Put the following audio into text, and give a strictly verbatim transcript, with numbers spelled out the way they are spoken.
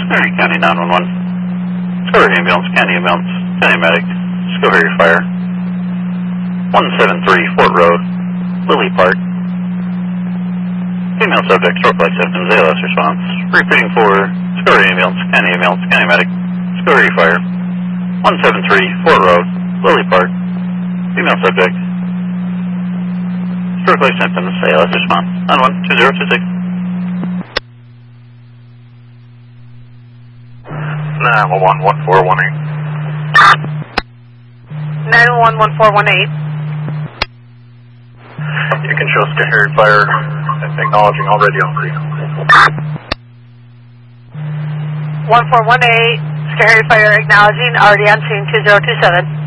Erie County nine one one. Discovery Ambulance, County Ambulance, County Medic, Discovery Fire. one seven three Fort Road, Lily Park. Female subject, stroke light symptoms, A L S response. Repeating for Discovery Ambulance, County Ambulance, County Medic, Discovery Fire. one seven three Fort Road, Lily Park. Female subject, stroke light symptoms, A L S response. nine one two zero two six. nine one one one four one eight. nine one one four one eight. You can show Schoharie Fire acknowledging already on frequency. one four one eight, Schoharie Fire acknowledging already on scene two zero two seven.